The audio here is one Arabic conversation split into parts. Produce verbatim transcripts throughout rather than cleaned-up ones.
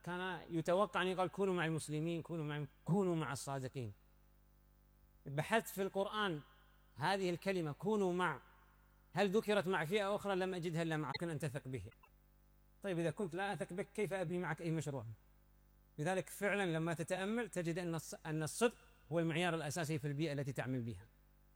كان يتوقع أن يقال كونوا مع المسلمين، كونوا مع كونوا مع الصادقين. بحثت في القرآن هذه الكلمة كونوا مع، هل ذكرت مع فئة أخرى؟ لم أجدها إلا معك أن تثق به. طيب إذا كنت لا أثق بك كيف أبني معك أي مشروع؟ لذلك فعلا لما تتأمل تجد أن أن الصدق هو المعيار الأساسي في البيئة التي تعمل بها.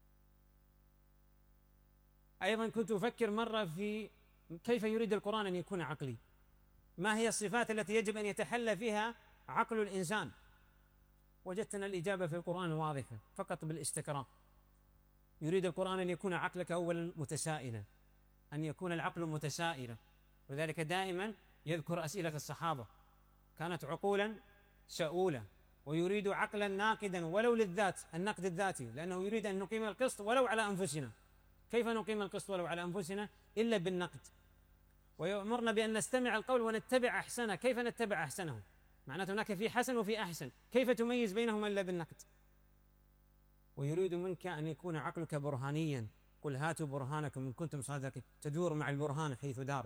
أيضا كنت أفكر مرة في كيف يريد القرآن أن يكون عقلي، ما هي الصفات التي يجب أن يتحلى فيها عقل الإنسان؟ وجدت أن الإجابة في القرآن واضحة فقط بالاستقراء. يريد القرآن أن يكون عقلك أولا متسائلا، أن يكون العقل متسائلا، وذلك دائما يذكر أسئلة الصحابة كانت عقولا سؤولة، ويريد عقلا ناقدا ولو للذات، النقد الذاتي، لأنه يريد أن نقيم القسط ولو على أنفسنا. كيف نقيم القسط ولو على أنفسنا؟ إلا بالنقد. ويأمرنا بأن نستمع القول ونتبع أحسنه. كيف نتبع أحسنه؟ معناته هناك في حسن وفي أحسن، كيف تميز بينهما إلا بالنقد؟ ويريد منك أن يكون عقلك برهانيا، قل هاتوا برهانكم إن كنتم صادقين، تدور مع البرهان حيث دار.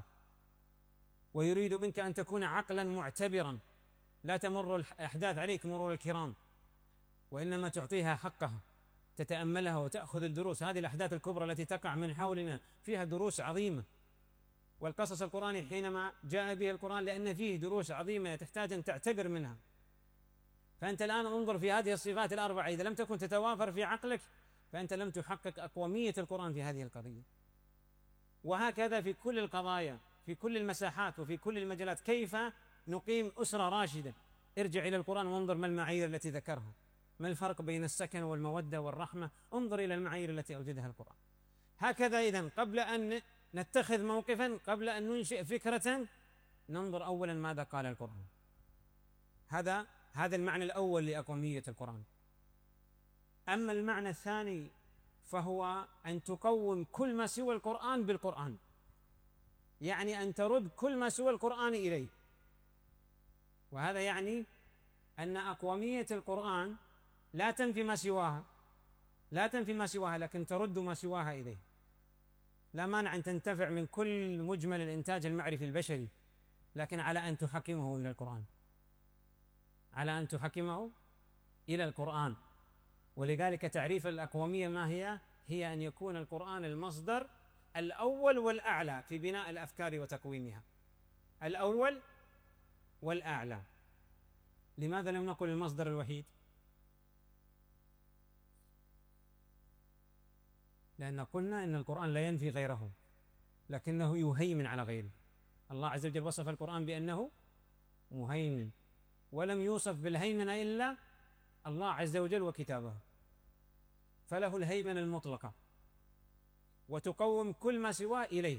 ويريد منك أن تكون عقلا معتبرا، لا تمر الأحداث عليك مرور الكرام، وإنما تعطيها حقها، تتأملها وتأخذ الدروس. هذه الأحداث الكبرى التي تقع من حولنا فيها دروس عظيمة، والقصص القرآني حينما جاء به القرآن لأن فيه دروس عظيمة تحتاج أن تعتبر منها. فأنت الآن انظر في هذه الصفات الأربعة، إذا لم تكن تتوافر في عقلك فأنت لم تحقق أقومية القرآن في هذه القضية. وهكذا في كل القضايا، في كل المساحات وفي كل المجالات. كيف نقيم أسرة راشدة؟ ارجع إلى القرآن وانظر ما المعايير التي ذكرها، ما الفرق بين السكن والمودة والرحمة، انظر إلى المعايير التي أوجدها القرآن. هكذا إذن قبل أن نتخذ موقفا، قبل أن ننشئ فكرة، ننظر أولا ماذا قال القرآن. هذا هذا المعنى الأول لأقومية القرآن. أما المعنى الثاني فهو أن تقوم كل ما سوى القرآن بالقرآن، يعني أن ترد كل ما سوى القرآن إليه. وهذا يعني أن أقومية القرآن لا تنفي ما سواها، لا تنفي ما سواها، لكن ترد ما سواها إليه. لا مانع أن تنتفع من كل مجمل الإنتاج المعرفي البشري، لكن على أن تحكمه إلى القرآن، على أن تحكمه إلى القرآن. ولذلك تعريف الأقومية ما هي؟ هي أن يكون القرآن المصدر الأول والأعلى في بناء الأفكار وتقويمها، الأول والأعلى. لماذا لم نقل المصدر الوحيد؟ لأن قلنا إن القرآن لا ينفي غيره، لكنه يهيمن على غيره. الله عز وجل وصف القرآن بأنه مهيمن، ولم يوصف بالهيمنة إلا الله عز وجل وكتابه، فله الهيمنة المطلقة وتقوم كل ما سواه إليه.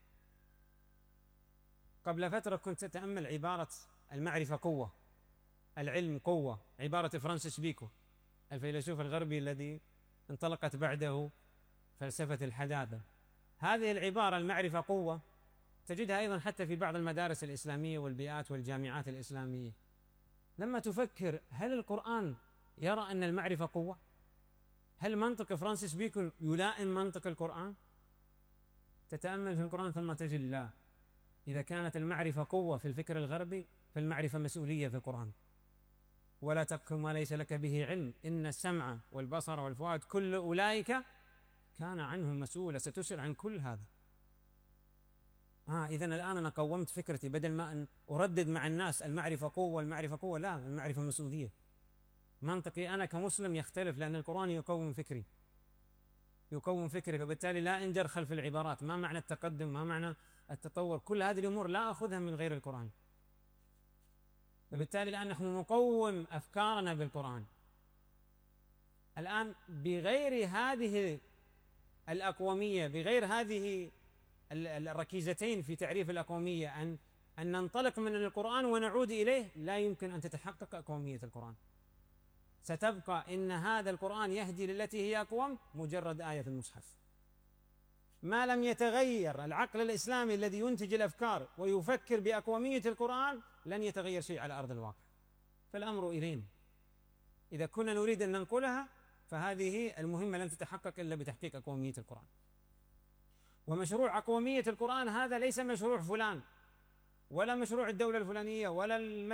قبل فترة كنت أتأمل عبارة المعرفة قوة، العلم قوة، عبارة فرانسيس بيكو الفيلسوف الغربي الذي انطلقت بعده فلسفة الحداثة. هذه العبارة المعرفة قوة تجدها أيضا حتى في بعض المدارس الإسلامية والبيئات والجامعات الإسلامية. لما تفكر هل القرآن يرى أن المعرفة قوة؟ هل منطق فرانسيس بيكون يلائم منطق القرآن؟ تتأمل في القرآن ثم تجد لا. إذا كانت المعرفة قوة في الفكر الغربي فالمعرفة مسؤولية في القرآن. ولا تقف ما ليس لك به علم إن السمع والبصر والفؤاد كل أولئك كان عنه مسؤولا، ستسأل عن كل هذا. آه إذن الآن أنا قومت فكرتي، بدل ما أن أردد مع الناس المعرفة قوة والمعرفة قوة، لا، المعرفة مسؤولية. منطقي أنا كمسلم يختلف، لأن القرآن يقوم فكري، يقوم فكري، فبالتالي لا أنجر خلف العبارات. ما معنى التقدم؟ ما معنى التطور؟ كل هذه الأمور لا أخذها من غير القرآن. فبالتالي الآن نحن نقوم أفكارنا بالقرآن. الآن بغير هذه الأقومية، بغير هذه الركيزتين في تعريف الأقومية، أن أن ننطلق من القرآن ونعود إليه، لا يمكن أن تتحقق أقومية القرآن. ستبقى إن هذا القرآن يهدي للتي هي أقوم مجرد آية في المصحف. ما لم يتغير العقل الإسلامي الذي ينتج الأفكار ويفكر بأقومية القرآن لن يتغير شيء على أرض الواقع. فالأمر إلينا، إذا كنا نريد أن ننقلها فهذه المهمة لن تتحقق إلا بتحقيق أقومية القرآن. ومشروع أقومية القرآن هذا ليس مشروع فلان، ولا مشروع الدولة الفلانية، ولا